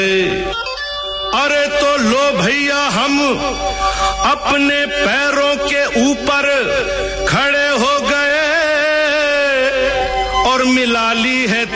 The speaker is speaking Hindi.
अरे तो लो भैया हम अपने पैरों के ऊपर खड़े हो गए और मिला ली है